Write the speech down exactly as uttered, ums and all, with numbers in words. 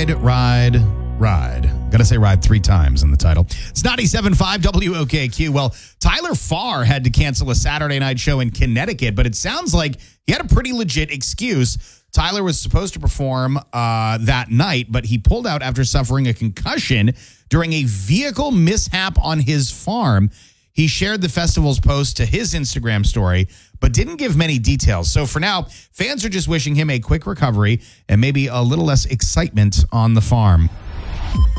Ride, ride, ride. Got to say ride three times in the title. It's ninety-seven point five W O K Q. Well, Tyler Farr had to cancel a Saturday night show in Connecticut, but it sounds like he had a pretty legit excuse. Tyler was supposed to perform uh, that night, but he pulled out after suffering a concussion during a vehicle mishap on his farm. He shared the festival's post to his Instagram story, but didn't give many details. So for now, fans are just wishing him a quick recovery and maybe a little less excitement on the farm.